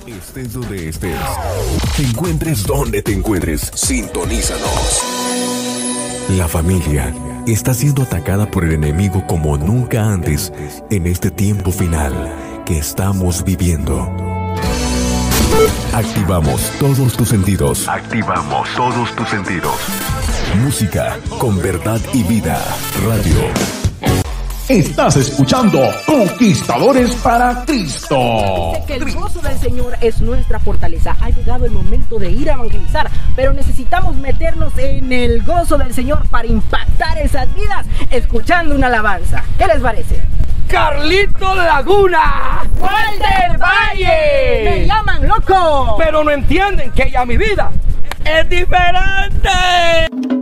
Estés donde estés, te encuentres donde te encuentres, sintonízanos. La familia está siendo atacada por el enemigo como nunca antes en este tiempo final que estamos viviendo. Activamos todos tus sentidos. Activamos todos tus sentidos. Música con verdad y vida. Radio. Estás escuchando Conquistadores para Cristo. Que el gozo del Señor es nuestra fortaleza. Ha llegado el momento de ir a evangelizar, pero necesitamos meternos en el gozo del Señor para impactar esas vidas escuchando una alabanza. ¿Qué les parece? ¡Carlito Laguna! ¡Juan del Valle! ¡Me llaman loco! Pero no entienden que ya mi vida es diferente.